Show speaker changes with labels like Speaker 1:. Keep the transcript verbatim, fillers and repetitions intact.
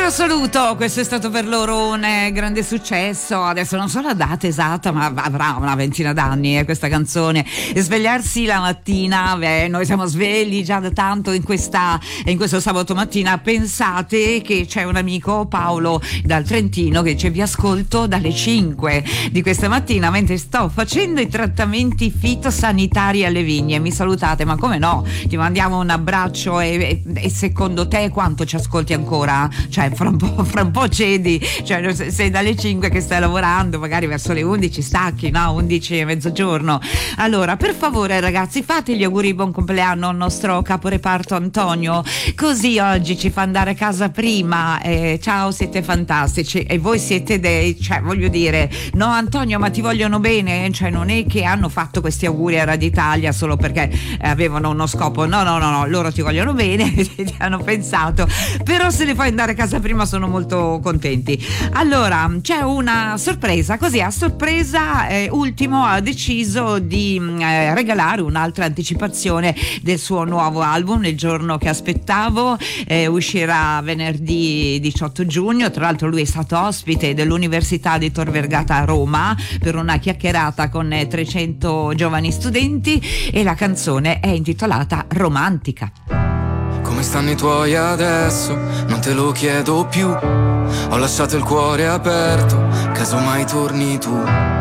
Speaker 1: assoluto, questo è stato per loro un eh, grande successo. Adesso non so la data esatta, ma avrà una ventina d'anni eh, questa canzone. E svegliarsi la mattina, beh, noi siamo svegli già da tanto in questa in questo sabato mattina. Pensate che c'è un amico, Paolo dal Trentino, che dice: vi ascolto dalle cinque di questa mattina mentre sto facendo i trattamenti fitosanitari alle vigne. Mi salutate? Ma come no, ti mandiamo un abbraccio. E, e, e secondo te quanto ci ascolti ancora? Cioè fra un po', fra un po' cedi, cioè se sei dalle cinque che stai lavorando, magari verso le undici stacchi, no? undici e mezzogiorno. Allora, per favore ragazzi, fate gli auguri di buon compleanno al nostro caporeparto Antonio, così oggi ci fa andare a casa prima. Eh, ciao, siete fantastici e voi siete dei, cioè voglio dire, no Antonio, ma ti vogliono bene, cioè non è che hanno fatto questi auguri a Radio Italia solo perché eh, avevano uno scopo, no no no no, loro ti vogliono bene, ti hanno pensato, però se li fai andare a casa prima sono molto contenti. Allora c'è una sorpresa, così a sorpresa eh, Ultimo ha deciso di eh, regalare un'altra anticipazione del suo nuovo album, Il giorno che aspettavo. Eh, uscirà venerdì diciotto giugno. Tra l'altro lui è stato ospite dell'Università di Tor Vergata a Roma per una chiacchierata con trecento giovani studenti e la canzone è intitolata Romantica.
Speaker 2: Come stanno i tuoi adesso? Non te lo chiedo più. Ho lasciato il cuore aperto, casomai torni tu.